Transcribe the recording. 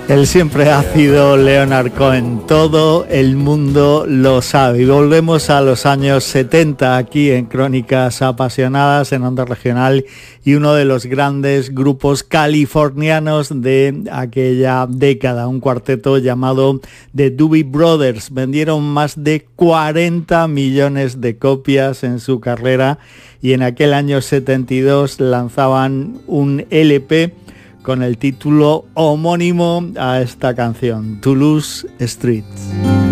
El siempre ácido Leonard Cohen, todo el mundo lo sabe. Y volvemos a los años 70 aquí en Crónicas Apasionadas en Onda Regional, y uno de los grandes grupos californianos de aquella década, un cuarteto llamado The Doobie Brothers. Vendieron más de 40 millones de copias en su carrera y en aquel año 72 lanzaban un LP con el título homónimo a esta canción, Toulouse Street.